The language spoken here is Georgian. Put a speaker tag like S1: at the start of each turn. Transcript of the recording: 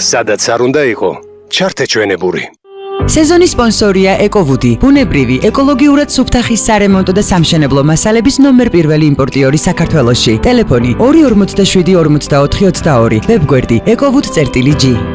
S1: სადაც არ უნდა იყო, ჩართეჩვენებური.
S2: სეზონის სპონსორია ეკოვუდი, ბუნებრივი, ეკოლოგიურად სუფთა ხის სარემონტო და სამშენებლო მასალების ნომერ პირველი იმპორტიორი საქართველოში. ტელეფონი 247 44 22, ვებგვერდი ekovud.g